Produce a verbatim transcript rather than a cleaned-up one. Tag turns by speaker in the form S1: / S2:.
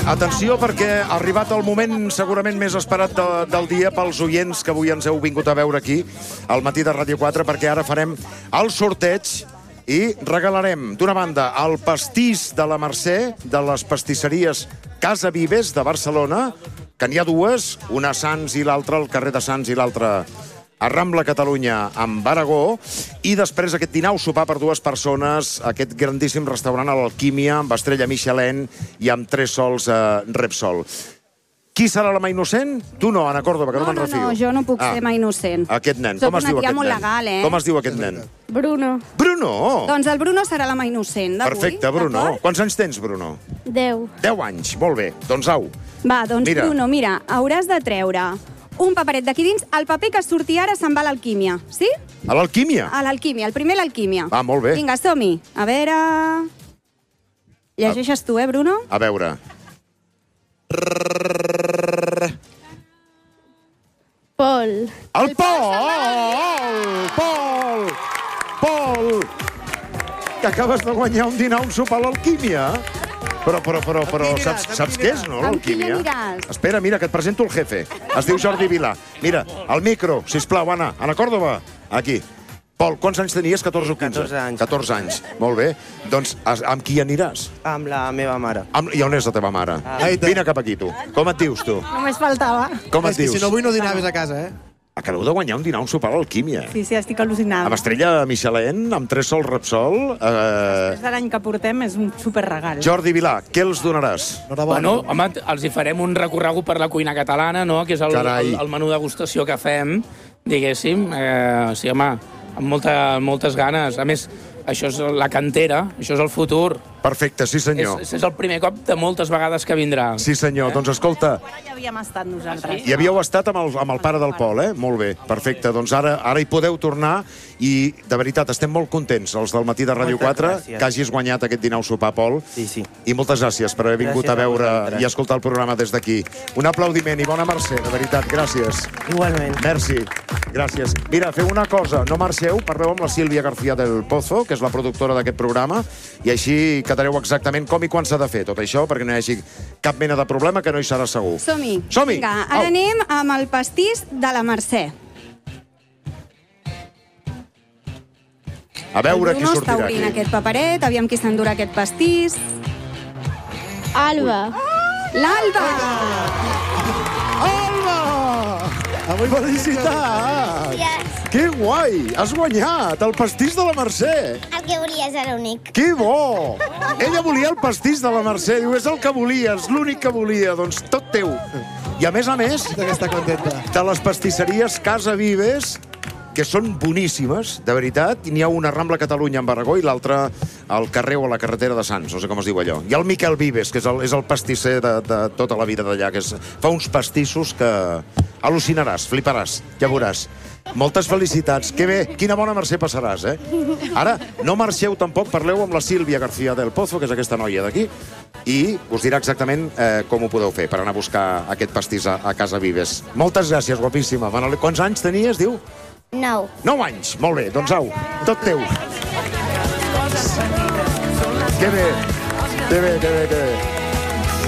S1: Atenció, perquè ha arribat el moment segurament més esperat de, del dia pels oients que avui ens heu vingut a veure aquí al Matí de Ràdio quatre, perquè ara farem el sorteig i regalarem, d'una banda, el pastís de la Mercè, de les pastisseries Casa Vives de Barcelona, que n'hi ha dues, una a Sants i l'altra al carrer de Sants i l'altra a Rambla Catalunya, amb Aragó, i després aquest dinar o sopar per dues persones, aquest grandíssim restaurant a l'Alquímia, amb estrella Michelin i amb tres sols eh, Repsol. Qui serà la mà innocent? Tu no, Ana Córdoba, que no, no me'n refio.
S2: No, no, jo no puc ah, ser mà innocent.
S1: Aquest nen,
S2: Soc
S1: com es diu aquest nen?
S2: Legal, eh?
S1: Com es diu aquest nen?
S2: Bruno.
S1: Bruno!
S2: Doncs el Bruno serà la mà innocent d'avui.
S1: Perfecte, Bruno. Quants anys tens, Bruno?
S2: Deu.
S1: Deu anys, molt bé. Doncs au.
S2: Va, doncs
S1: mira.
S2: Bruno, mira, hauràs de treure un paperet d'aquí dins. El paper que surti ara se'n va a l'Alquímia, sí?
S1: A l'Alquímia?
S2: A l'Alquímia, el primer a l'Alquímia.
S1: Ah, molt bé.
S2: Vinga, som-hi. A veure... Llegeixes tu, eh, Bruno?
S1: A veure...
S2: Pol.
S1: El Pol! Pol! Pol! Que acabes de guanyar un dinar, un sopar a l'Alquímia. Però, però, però, però, saps, saps què és, no, l'Alquímia? Espera, mira, que et presento el jefe. Es diu Jordi Vilà. Mira, al micro, sisplau, Anna. Anna Córdoba, aquí. Pol, quants anys tenies? catorze o quinze?
S3: catorze anys.
S1: catorze anys. Molt bé. Doncs, amb qui aniràs?
S3: Amb la meva mare.
S1: Amb... I on és la teva mare?
S3: Ah.
S1: Vine cap aquí, tu. Com et dius, tu?
S2: Només faltava.
S1: Com et dius?
S4: Si no vull no dinaves a casa, eh?
S1: Acabeu de guanyar un dinar, un sopar a l'Alquímia.
S5: Sí, sí, estic al·lucinada.
S1: Amb estrella Michelin, amb tres sols Repsol. Eh...
S5: Després de l'any que portem és un superregal.
S1: Jordi Vilà, què els donaràs?
S6: Bueno, home, els hi farem un recorregut per la cuina catalana, no?, que és el, el, el menú degustació que fem, diguéssim. Eh, sí, home, amb molta, moltes ganes. A més, això és la cantera, això és el futur.
S1: Perfecte, sí senyor.
S6: És, és el primer cop de moltes vegades que vindrà.
S1: Sí senyor, eh? Doncs escolta...
S5: Ja havíem estat nosaltres.
S1: Hi havíeu estat amb el, amb el pare del Pol, eh? Molt bé, perfecte. Doncs ara, ara hi podeu tornar i, de veritat, estem molt contents, els del Matí de Ràdio quatre, que hagis guanyat aquest dinar o sopar, Pol.
S3: Sí, sí.
S1: I moltes gràcies per haver vingut
S3: gràcies
S1: a veure
S3: a
S1: i escoltar el programa des d'aquí. Un aplaudiment i bona Mercè, de veritat, gràcies.
S3: Igualment.
S1: Merci, gràcies. Mira, feu una cosa, no marxeu, parleu amb la Sílvia García del Pozo, que és la productora d'aquest programa, i així quedareu exactament com i quan s'ha de fer tot això, perquè no hi hagi cap mena de problema, que no hi serà segur.
S2: Som-hi.
S1: Som-hi.
S2: Vinga, ara anem amb el pastís de la Mercè.
S1: A veure qui
S2: sortirà aquí. El Bruno està obrint aquest paperet, aviam qui s'endurà aquest pastís. Alba. L'Alba!
S1: Alba! Avui felicitats!
S7: Gràcies.
S1: Que guai! Has guanyat el pastís de la Mercè!
S7: El que volies era l'únic.
S1: Que bo! Ella volia el pastís de la Mercè. Diu, és el que volies, l'únic que volia. Doncs tot teu. I a més a més,
S4: Està contenta.
S1: de les pastisseries Casa Vives, que són boníssimes, de veritat. I n'hi ha una a Rambla Catalunya amb Aragó i l'altra al carrer o a la carretera de Sants, no sé com es diu allò. I el Miquel Vives, que és el, és el pastisser de, de tota la vida d'allà, que és, fa uns pastissos que al·lucinaràs, fliparàs, ja veuràs. Moltes felicitats. Que bé, quina bona Mercè passaràs, eh? Ara, no marxeu tampoc, parleu amb la Sílvia García del Pozo, que és aquesta noia d'aquí, i us dirà exactament eh, com ho podeu fer per anar a buscar aquest pastís a, a Casa Vives. Moltes gràcies, guapíssima. Manoli, quants anys tenies, diu?
S7: Nou.
S1: Nou anys. Molt bé, doncs au, tot teu. Que bé, que bé, que bé, que bé.